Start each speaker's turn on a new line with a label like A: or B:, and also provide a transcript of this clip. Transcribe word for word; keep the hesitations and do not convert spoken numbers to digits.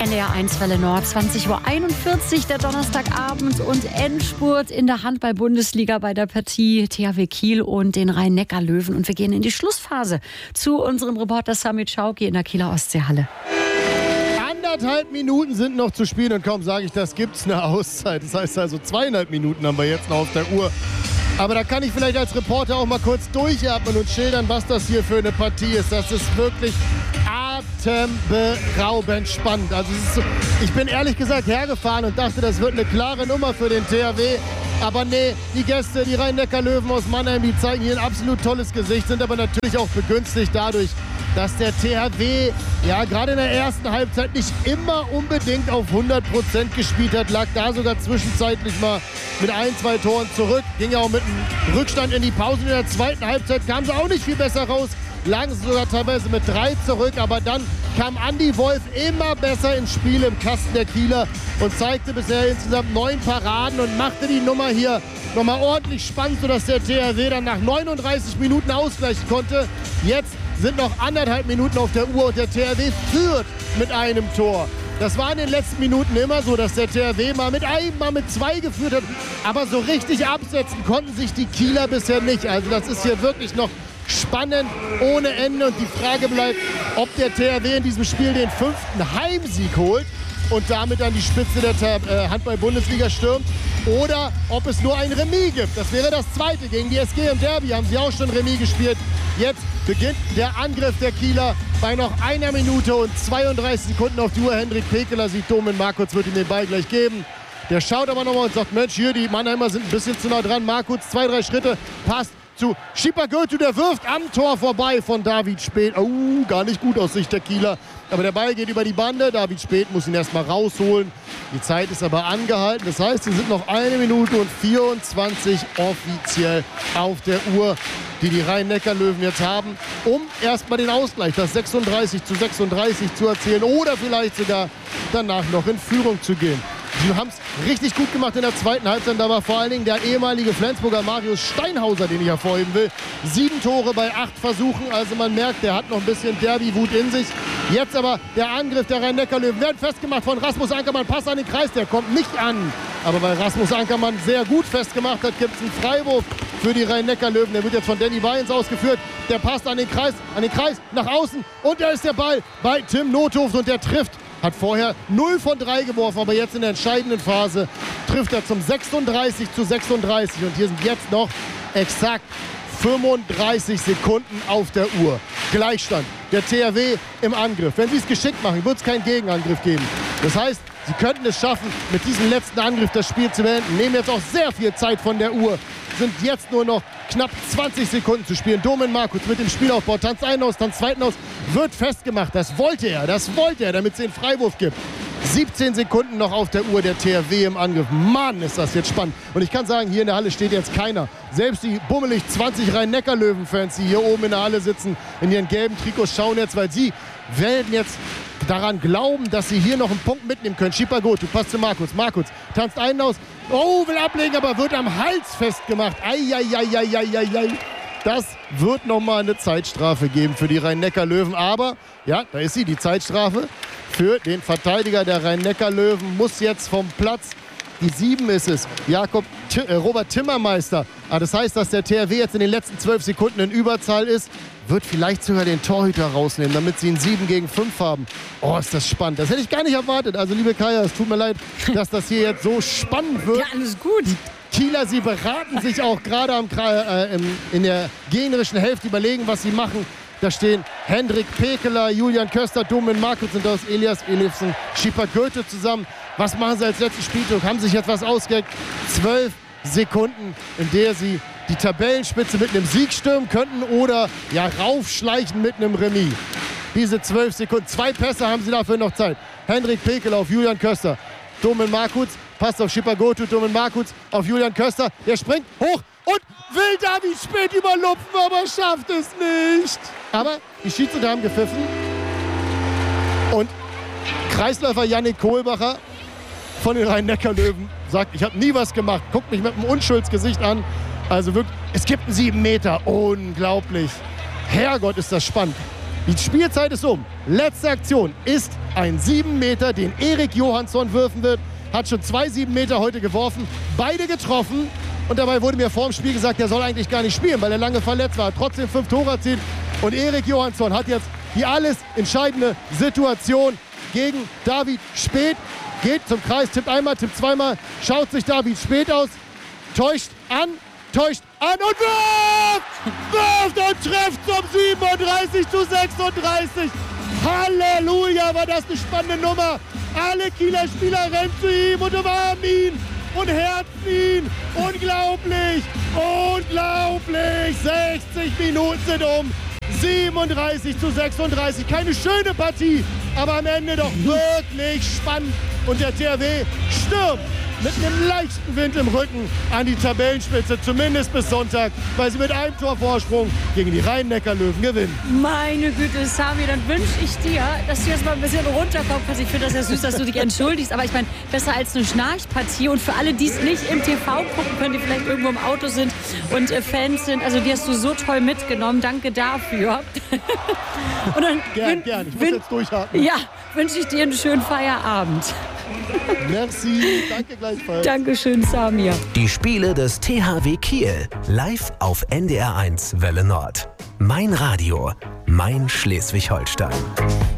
A: N D R eins Welle Nord, zwanzig Uhr einundvierzig, der Donnerstagabend und Endspurt in der Handball-Bundesliga bei der Partie T H W Kiel und den Rhein-Neckar-Löwen. Und wir gehen in die Schlussphase zu unserem Reporter Samit Schauki in der Kieler Ostseehalle.
B: Anderthalb Minuten sind noch zu spielen und kaum sage ich, das gibt's eine Auszeit. Das heißt also zweieinhalb Minuten haben wir jetzt noch auf der Uhr. Aber da kann ich vielleicht als Reporter auch mal kurz durchatmen und schildern, was das hier für eine Partie ist. Das ist wirklich atemberaubend spannend. Also es ist so, ich bin ehrlich gesagt hergefahren und dachte, das wird eine klare Nummer für den T H W. Aber nee, die Gäste, die Rhein-Neckar-Löwen aus Mannheim, die zeigen hier ein absolut tolles Gesicht, sind aber natürlich auch begünstigt dadurch, dass der T H W ja gerade in der ersten Halbzeit nicht immer unbedingt auf hundert Prozent gespielt hat, lag da sogar zwischenzeitlich mal mit ein, zwei Toren zurück, ging ja auch mit einem Rückstand in die Pause. In der zweiten Halbzeit kamen sie auch nicht viel besser raus, lagen sie sogar teilweise mit drei zurück, aber dann kam Andi Wolf immer besser ins Spiel im Kasten der Kieler und zeigte bisher insgesamt neun Paraden und machte die Nummer hier nochmal ordentlich spannend, sodass der T H W dann nach neununddreißig Minuten ausgleichen konnte. Jetzt sind noch anderthalb Minuten auf der Uhr und der T H W führt mit einem Tor. Das war in den letzten Minuten immer so, dass der T H W mal mit einem, mal mit zwei geführt hat. Aber so richtig absetzen konnten sich die Kieler bisher nicht. Also das ist hier wirklich noch spannend ohne Ende. Und die Frage bleibt, ob der T H W in diesem Spiel den fünften Heimsieg holt und damit an die Spitze der Handball-Bundesliga stürmt. Oder ob es nur ein Remis gibt. Das wäre das zweite. Gegen die S G im Derby haben sie auch schon Remis gespielt. Jetzt beginnt der Angriff der Kieler bei noch einer Minute und zweiunddreißig Sekunden auf die Uhr. Hendrik Pekeler sieht Domen Markutz, wird ihm den Ball gleich geben. Der schaut aber nochmal und sagt, Mensch, hier, die Mannheimer sind ein bisschen zu nah dran. Markutz, zwei, drei Schritte, passt zu Schipper-Götü, der wirft am Tor vorbei von David Späth. Oh, gar nicht gut aus Sicht der Kieler. Aber der Ball geht über die Bande. David Späth muss ihn erstmal rausholen. Die Zeit ist aber angehalten. Das heißt, es sind noch eine Minute und vierundzwanzig offiziell auf der Uhr, die die Rhein-Neckar-Löwen jetzt haben, um erstmal den Ausgleich, das sechsunddreißig zu sechsunddreißig zu erzielen oder vielleicht sogar danach noch in Führung zu gehen. Sie haben es richtig gut gemacht in der zweiten Halbzeit. Da war vor allen Dingen der ehemalige Flensburger Marius Steinhauser, den ich hervorheben will. Sieben Tore bei acht Versuchen. Also man merkt, der hat noch ein bisschen Derby-Wut in sich. Jetzt aber der Angriff der Rhein-Neckar-Löwen. Werden festgemacht von Rasmus Ankermann. Pass an den Kreis, der kommt nicht an. Aber weil Rasmus Ankermann sehr gut festgemacht hat, gibt es einen Freiwurf für die Rhein-Neckar-Löwen. Der wird jetzt von Danny Weins ausgeführt. Der passt an den Kreis, an den Kreis nach außen. Und da ist der Ball bei Tim Nothoft und der trifft. Hat vorher null von drei geworfen, aber jetzt in der entscheidenden Phase trifft er zum sechsunddreißig zu sechsunddreißig. Und hier sind jetzt noch exakt fünfunddreißig Sekunden auf der Uhr. Gleichstand. Der T H W im Angriff. Wenn sie es geschickt machen, wird es keinen Gegenangriff geben. Das heißt, sie könnten es schaffen, mit diesem letzten Angriff das Spiel zu beenden. Nehmen jetzt auch sehr viel Zeit von der Uhr. Sind jetzt nur noch knapp zwanzig Sekunden zu spielen. Domen Markutz mit dem Spielaufbau. Tanzt einen aus, tanzt zweiten aus. Wird festgemacht. Das wollte er. Das wollte er, damit es den Freiwurf gibt. siebzehn Sekunden noch auf der Uhr. Der T H W im Angriff. Mann, ist das jetzt spannend. Und ich kann sagen, hier in der Halle steht jetzt keiner. Selbst die bummelig zwanzig Rhein-Neckar-Löwen-Fans, die hier oben in der Halle sitzen, in ihren gelben Trikots, schauen jetzt, weil sie werden jetzt daran glauben, dass sie hier noch einen Punkt mitnehmen können. Schipper-Götü, passt zu Markutz. Markutz tanzt einen aus. Oh, will ablegen, aber wird am Hals festgemacht. Eieieiei. Das wird nochmal eine Zeitstrafe geben für die Rhein-Neckar-Löwen. Aber, ja, da ist sie, die Zeitstrafe für den Verteidiger der Rhein-Neckar-Löwen. Muss jetzt vom Platz, die sieben ist es, Jakob T- äh, Robert Timmermeister. Aber das heißt, dass der T H W jetzt in den letzten zwölf Sekunden in Überzahl ist. Wird vielleicht sogar den Torhüter rausnehmen, damit sie einen sieben gegen fünf haben. Oh, ist das spannend. Das hätte ich gar nicht erwartet. Also, liebe Kaya, es tut mir leid, dass das hier jetzt so spannend wird.
A: Ja, alles gut.
B: Die Kieler, sie beraten sich auch gerade am, äh, in der gegnerischen Hälfte, überlegen, was sie machen. Da stehen Hendrik Pekeler, Julian Köster, Domen Markutz und aus Elias Elifsen, Schipper-Götü zusammen. Was machen sie als letzten Spielzug? Haben sich etwas ausgeheckt? Zwölf Sekunden, in der sie die Tabellenspitze mit einem Sieg stürmen könnten oder ja raufschleichen mit einem Remis. Diese zwölf Sekunden, zwei Pässe haben sie dafür noch Zeit. Hendrik Pekeler auf Julian Köster, Domen Markutz, passt auf Schipper-Götü, Domen Markutz auf Julian Köster. Der springt hoch und will David Späth überlupfen, aber schafft es nicht. Aber die Schiedsrichter haben gepfiffen und Kreisläufer Yannick Kohlbacher von den Rhein-Neckar-Löwen sagt, ich habe nie was gemacht, guckt mich mit einem Unschuldsgesicht an. Also wirklich, es gibt einen sieben Meter, unglaublich. Herrgott, ist das spannend. Die Spielzeit ist um. Letzte Aktion ist ein sieben Meter, den Erik Johansson würfen wird. Hat schon zwei sieben Meter heute geworfen. Beide getroffen. Und dabei wurde mir vor dem Spiel gesagt, er soll eigentlich gar nicht spielen, weil er lange verletzt war. Trotzdem fünf Tore erzielt. Und Erik Johansson hat jetzt die alles entscheidende Situation gegen David Speth. Geht zum Kreis, tippt einmal, tippt zweimal. Schaut sich David Speth aus. Täuscht an, täuscht an und wirft! Wirft und trifft zum siebenunddreißig zu sechsunddreißig. Halleluja, war das eine spannende Nummer. Alle Kieler Spieler rennen zu ihm und umarmen ihn und herzen ihn. Unglaublich, unglaublich. sechzig Minuten sind um. siebenunddreißig zu sechsunddreißig. Keine schöne Partie, aber am Ende doch wirklich spannend. Und der T H W stürmt mit einem leichten Wind im Rücken an die Tabellenspitze, zumindest bis Sonntag, weil sie mit einem Torvorsprung gegen die Rhein-Neckar-Löwen gewinnen.
A: Meine Güte, Sami, dann wünsche ich dir, dass du jetzt mal ein bisschen runterkommst. Also ich finde das ja süß, dass du dich entschuldigst, aber ich meine, besser als eine Schnarchpartie. Und für alle, die es nicht im T V gucken können, die vielleicht irgendwo im Auto sind und äh, Fans sind, also die hast du so toll mitgenommen. Danke dafür. Und dann
B: gern, gern. Ich muss jetzt durchatmen.
A: Ja, wünsche ich dir einen schönen Feierabend.
B: Merci, danke gleichfalls.
A: Dankeschön, Samir.
C: Die Spiele des T H W Kiel live auf N D R eins Welle Nord. Mein Radio, mein Schleswig-Holstein.